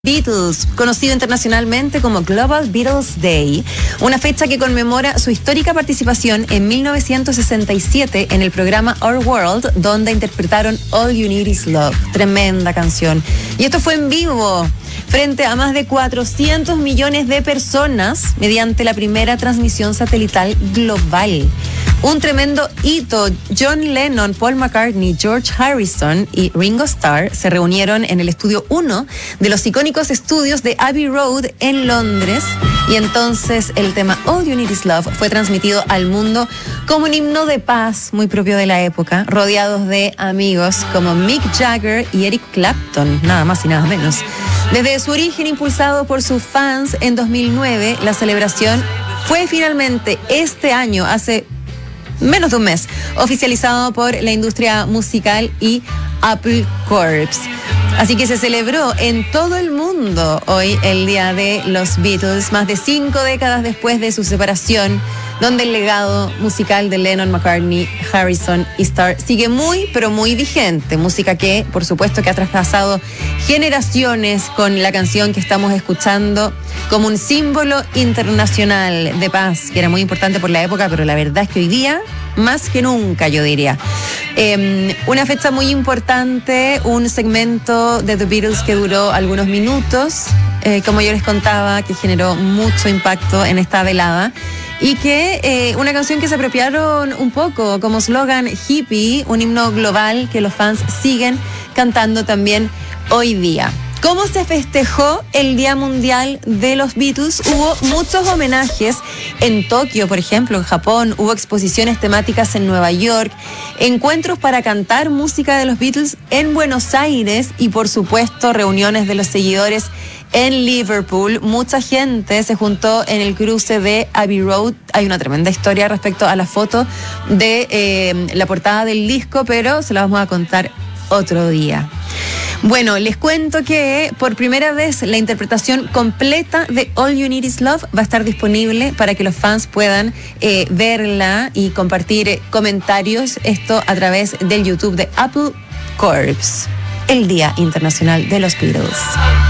Beatles, conocido internacionalmente como Global Beatles Day, una fecha que conmemora su histórica participación en 1967 en el programa Our World, donde interpretaron All You Need Is Love, tremenda canción. Y esto fue en vivo, frente a más de 400 millones de personas, mediante la primera transmisión satelital global. Un tremendo hito. John Lennon, Paul McCartney, George Harrison y Ringo Starr se reunieron en el estudio 1 de los icónicos estudios de Abbey Road en Londres, y entonces el tema All You Need Is Love fue transmitido al mundo como un himno de paz muy propio de la época, rodeados de amigos como Mick Jagger y Eric Clapton, nada más y nada menos. Desde su origen impulsado por sus fans en 2009, la celebración fue finalmente este año, hace menos de un mes, oficializado por la industria musical y Apple Corps. Así que se celebró en todo el mundo hoy el Día de los Beatles, más de 5 décadas después de su separación, donde el legado musical de Lennon, McCartney, Harrison y Starr sigue muy, pero muy vigente. Música que, por supuesto, que ha traspasado generaciones, con la canción que estamos escuchando como un símbolo internacional de paz, que era muy importante por la época, pero la verdad es que hoy día, más que nunca, yo diría. Una fecha muy importante, un segmento de The Beatles que duró algunos minutos, como yo les contaba, que generó mucho impacto en esta velada. Y que una canción que se apropiaron un poco como slogan hippie, un himno global que los fans siguen cantando también hoy día. ¿Cómo se festejó el Día Mundial de los Beatles? Hubo muchos homenajes en Tokio, por ejemplo, en Japón. Hubo exposiciones temáticas en Nueva York, encuentros para cantar música de los Beatles en Buenos Aires y, por supuesto, reuniones de los seguidores en Liverpool. Mucha gente se juntó en el cruce de Abbey Road. Hay una tremenda historia respecto a la foto de la portada del disco, pero se la vamos a contar otro día. Bueno, les cuento que por primera vez la interpretación completa de All You Need Is Love va a estar disponible para que los fans puedan verla y compartir comentarios. Esto a través del YouTube de Apple Corps, el Día Internacional de los Beatles.